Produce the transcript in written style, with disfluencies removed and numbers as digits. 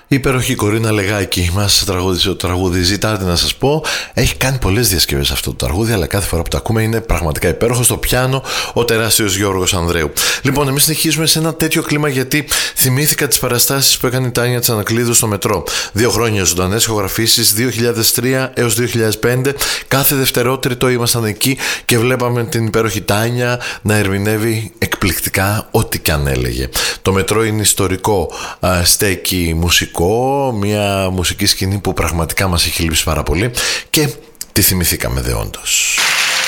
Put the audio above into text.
Η υπέροχη Κορίνα Λεγάκη μας τραγούδισε το τραγούδι «Ζητάτε να σας πω». Έχει κάνει πολλές διασκευές αυτό το τραγούδι, αλλά κάθε φορά που το ακούμε είναι πραγματικά υπέροχο. Στο πιάνο ο τεράστιος Γιώργος Ανδρέου. Λοιπόν, εμείς συνεχίζουμε σε ένα τέτοιο κλίμα, γιατί θυμήθηκα τις παραστάσεις που έκανε η Τάνια Τσανακλείδου στο Μετρό. 2 χρόνια ζωντανές ηχογραφήσεις, 2003 έως 2005. Κάθε Δευτερότριτο ήμασταν εκεί και βλέπαμε την υπέροχη Τάνια να ερμηνεύει εκπληκτικά ό,τι κι αν έλεγε. Το Μετρό είναι ιστορικό στέκι μουσικό, μια μουσική σκηνή που πραγματικά μας έχει λείψει πάρα πολύ και τη θυμηθήκαμε δεόντως.